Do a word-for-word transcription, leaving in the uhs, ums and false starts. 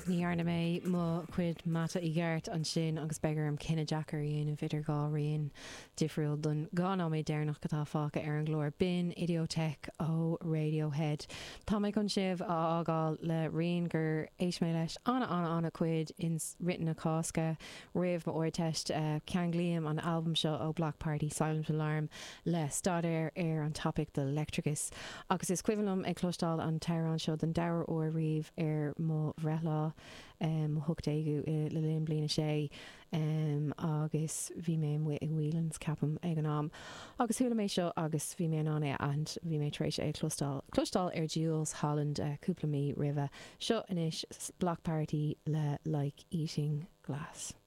Níarna mé má cuid mata i gceart an sin agus begur am cinenne Jackar íon a bhidir gá rion difriúil don gá ná mé déirnach gotá fáca ar an glóir bin Idiotech ó Radiohead. Tá mé chun sibh á ágáil le rion gur éis mé leis anna anna anna cuid in written na cásca riamh má oir teist uh, cean glíam an album seo ó Black Party Silent Alarm le Stadair ar an topic de Electricus. Agus is cuihanm ag clostáil an teirán seo den dair ó riomh ar mó bhrelá um, thucht éigiú uh, le linn blina sé um, agus bhí mé mu ag bhhuilans capam ag an am. Agus thula mé seo agus bhí mé an é and bhí mé trééis ag clostáil. Clostáil ar Jules Holland uh, cúpla mí rive. Seo inis Black Party le Like Eating Glass.